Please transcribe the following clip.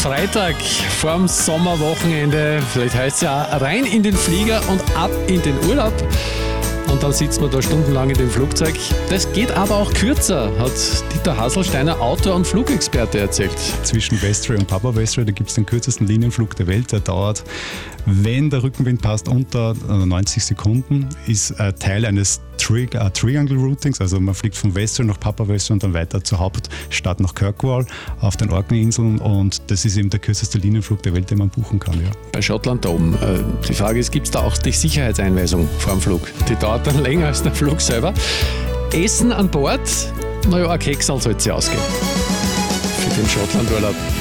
Freitag vorm Sommerwochenende. Vielleicht heißt es ja rein in den Flieger und ab in den Urlaub. Und dann sitzt man da stundenlang in dem Flugzeug. Das geht aber auch kürzer, hat Dieter Hasselsteiner, Autor und Flugexperte, erzählt. Zwischen Westray und Papa Westray, da gibt es den kürzesten Linienflug der Welt. Der dauert, wenn der Rückenwind passt, unter 90 Sekunden. Ist Teil eines Triangle Routings, also man fliegt von Westray nach Papa Westray und dann weiter zur Hauptstadt nach Kirkwall auf den Orkney-Inseln. Und das ist eben der kürzeste Linienflug der Welt, den man buchen kann. Ja. Bei Schottland da oben. Die Frage ist, gibt es da auch die Sicherheitseinweisung vor dem Flug? Die dauert dann länger als der Flug selber. Essen an Bord, naja, ein Keksal sollte sie ausgehen. Für den Schottlandurlaub.